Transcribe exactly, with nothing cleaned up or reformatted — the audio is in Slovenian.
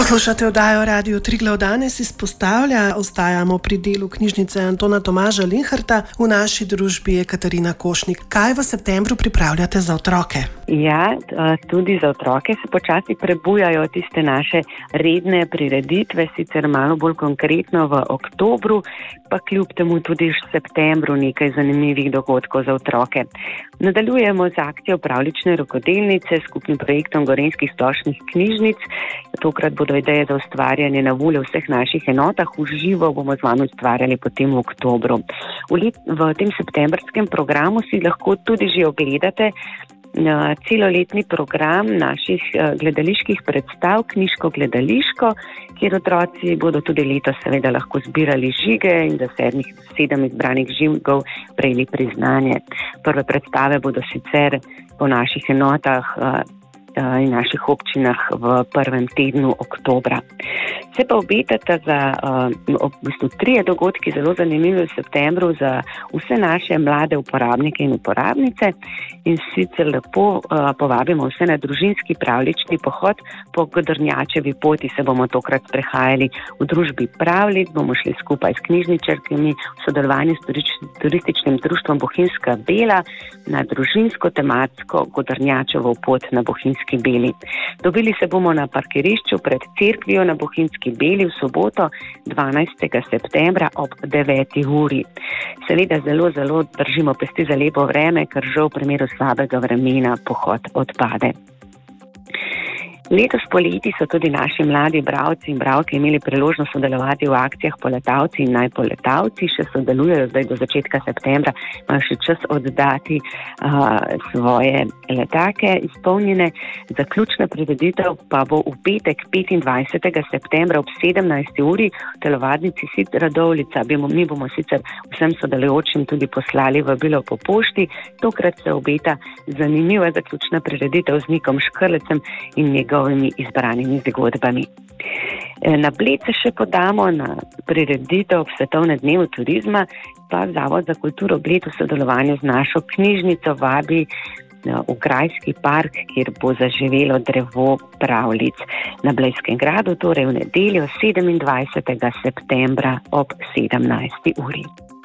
Poslušate oddajo Radio Triglav. Danes izpostavlja, ostajamo pri delu knjižnice Antona Tomaža Linharta. V naši družbi je Katarina Košnik. Kaj v septembru pripravljate za otroke? Ja, tudi za otroke se počasi prebujajo tiste naše redne prireditve, sicer malo bolj konkretno v oktobru, pa kljub temu tudi v septembru nekaj zanimivih dogodkov za otroke. Nadaljujemo z akcijo Pravljične rokodelnice s skupnim projektom Gorenjskih splošnih knjižnic. Tokrat bodo ideje za ustvarjanje na voljo v vseh naših enotah. V živo bomo z vami ustvarjali potem v oktobru. V, let, v tem septembrskem programu si lahko tudi že ogledate uh, celoletni program naših uh, gledaliških predstav, knjiško-gledališko, kjer otroci bodo tudi letos seveda lahko zbirali žige in za sedmih, sedem izbranih žigov prejeli priznanje. Prve predstave bodo sicer po naših enotah uh, in naših občinah v prvem tednu oktobra. Se pa obetata za uh, v bistvu trije dogodki zelo zanimivi v septembru za vse naše mlade uporabnike in uporabnice, in sicer lepo uh, povabimo vse na družinski pravljični pohod. Po Godrnjačevi poti se bomo tokrat prehajali v družbi pravljic, bomo šli skupaj s knjižničarkami v sodelovanju s turističnim društvom Bohinjska Bela na družinsko tematsko Godrnjačevo pot na Bohinjski Beli. Dobili se bomo na parkirišču pred cerkvijo na Bohinjski Beli v soboto dvanajstega septembra ob deveti uri. Seveda zelo, zelo držimo pesti za lepo vreme, ker žal v primeru slabega vremena pohod odpade. Letos poleti so tudi naši mladi bralci in bralke imeli priložnost sodelovati v akcijah Poletavci in Najpoletavci. Še sodelujejo zdaj do začetka septembra, imajo še čas oddati uh, svoje letake izpolnjene. Zaključna prireditev pa bo v petek petindvajsetega septembra ob sedemnajsti uri v telovadnici Sid Radovljica. Mi bomo sicer vsem sodelujočim tudi poslali vabilo po pošti. Tokrat se obeta zanimiva zaključna prireditev z Nikom Škrlecem in njegov izbranimi zgodbami. Na Bled se še podamo na prireditev Svetovne dnevu turizma, pa Zavod za kulturo Bled v sodelovanju z našo knjižnico vabi v Grajski park, kjer bo zaživelo drevo pravljic na Blejskem gradu, torej v nedeljo sedemindvajsetega septembra ob sedemnajsti uri.